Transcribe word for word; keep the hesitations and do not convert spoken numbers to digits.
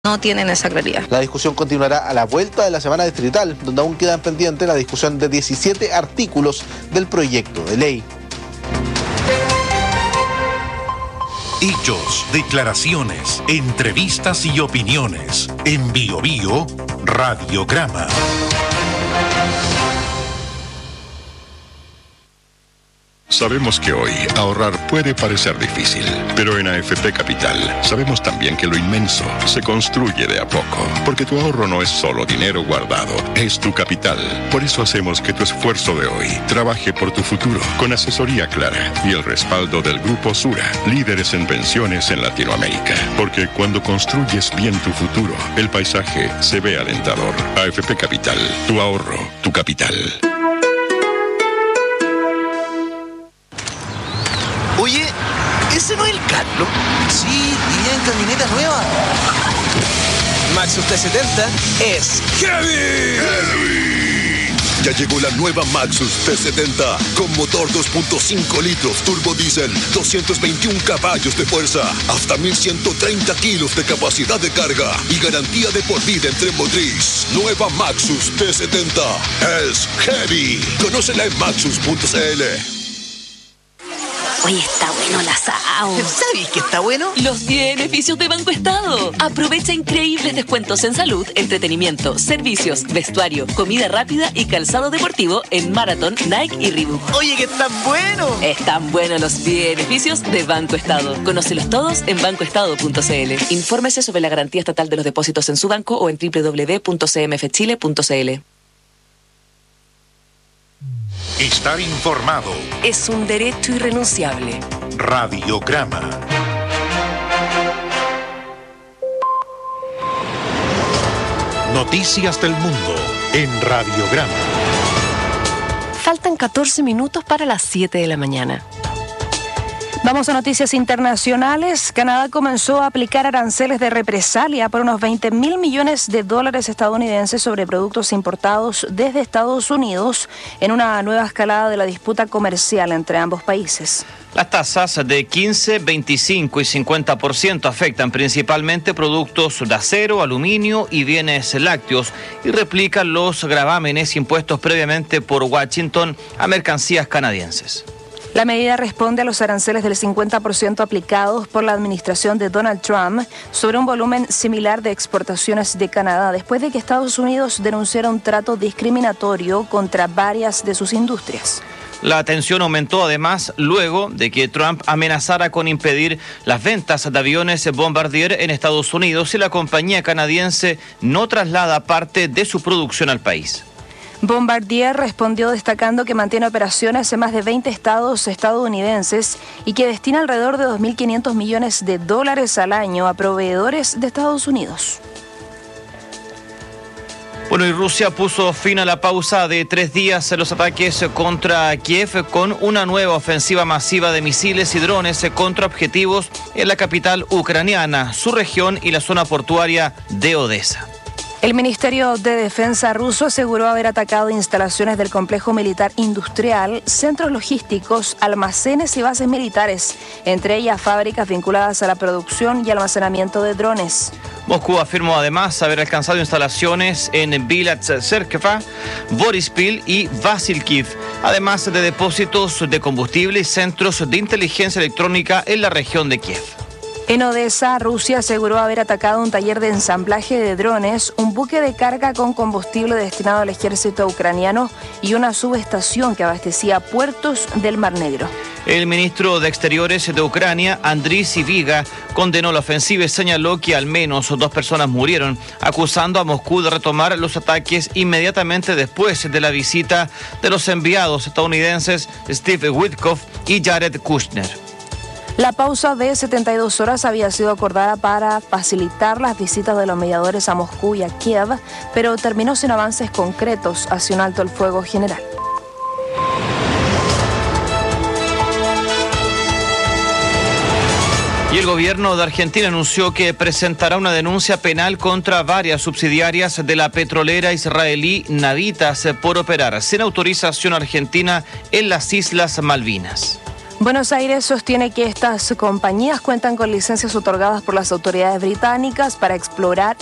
no tienen esa claridad. La discusión continuará a la vuelta de la semana distrital, donde aún quedan pendientes la discusión de diecisiete artículos del proyecto de ley. Hechos, declaraciones, entrevistas y opiniones. En Bio Bio, Radiograma. Sabemos que hoy ahorrar puede parecer difícil, pero en A F P Capital sabemos también que lo inmenso se construye de a poco, porque tu ahorro no es solo dinero guardado, es tu capital. Por eso hacemos que tu esfuerzo de hoy trabaje por tu futuro, con asesoría clara y el respaldo del Grupo Sura, líderes en pensiones en Latinoamérica. Porque cuando construyes bien tu futuro, el paisaje se ve alentador. A F P Capital, tu ahorro, tu capital. Oye, ¿ese no es el Carlos? Sí, y en camioneta nueva. Maxus T setenta es Heavy. Heavy. Ya llegó la nueva Maxus T setenta con motor dos punto cinco litros turbo diésel, doscientos veintiún caballos de fuerza, hasta mil ciento treinta kilos de capacidad de carga y garantía de por vida en tren motriz. Nueva Maxus T setenta es Heavy. Conócela en maxus punto c l. Oye, está bueno el asado. ¿Sabes que está bueno? Los beneficios de Banco Estado. Aprovecha increíbles descuentos en salud, entretenimiento, servicios, vestuario, comida rápida y calzado deportivo en Marathon, Nike y Reebok. Oye, que están buenos. Están buenos los beneficios de Banco Estado. Conócelos todos en banco estado punto c l. Infórmese sobre la garantía estatal de los depósitos en su banco o en doble u doble u doble u punto c m f chile punto c l. Estar informado es un derecho irrenunciable. Radiograma. Noticias del mundo en Radiograma. Faltan catorce minutos para las siete de la mañana. Vamos a noticias internacionales. Canadá comenzó a aplicar aranceles de represalia por unos veinte mil millones de dólares estadounidenses sobre productos importados desde Estados Unidos en una nueva escalada de la disputa comercial entre ambos países. Las tasas de quince, veinticinco y cincuenta por ciento afectan principalmente productos de acero, aluminio y bienes lácteos y replican los gravámenes impuestos previamente por Washington a mercancías canadienses. La medida responde a los aranceles del cincuenta por ciento aplicados por la administración de Donald Trump sobre un volumen similar de exportaciones de Canadá, después de que Estados Unidos denunciara un trato discriminatorio contra varias de sus industrias. La tensión aumentó además luego de que Trump amenazara con impedir las ventas de aviones Bombardier en Estados Unidos si la compañía canadiense no traslada parte de su producción al país. Bombardier respondió destacando que mantiene operaciones en más de veinte estados estadounidenses y que destina alrededor de dos mil quinientos millones de dólares al año a proveedores de Estados Unidos. Bueno, y Rusia puso fin a la pausa de tres días en los ataques contra Kiev con una nueva ofensiva masiva de misiles y drones contra objetivos en la capital ucraniana, su región y la zona portuaria de Odessa. El Ministerio de Defensa ruso aseguró haber atacado instalaciones del complejo militar industrial, centros logísticos, almacenes y bases militares, entre ellas fábricas vinculadas a la producción y almacenamiento de drones. Moscú afirmó además haber alcanzado instalaciones en Bilatsk-Serkeva, Borispil y Vasilkiv, además de depósitos de combustible y centros de inteligencia electrónica en la región de Kiev. En Odessa, Rusia aseguró haber atacado un taller de ensamblaje de drones, un buque de carga con combustible destinado al ejército ucraniano y una subestación que abastecía puertos del Mar Negro. El ministro de Exteriores de Ucrania, Andriy Sybiga, condenó la ofensiva y señaló que al menos dos personas murieron, acusando a Moscú de retomar los ataques inmediatamente después de la visita de los enviados estadounidenses Steve Witkoff y Jared Kushner. La pausa de setenta y dos horas había sido acordada para facilitar las visitas de los mediadores a Moscú y a Kiev, pero terminó sin avances concretos hacia un alto el fuego general. Y el gobierno de Argentina anunció que presentará una denuncia penal contra varias subsidiarias de la petrolera israelí Navitas por operar sin autorización argentina en las Islas Malvinas. Buenos Aires sostiene que estas compañías cuentan con licencias otorgadas por las autoridades británicas para explorar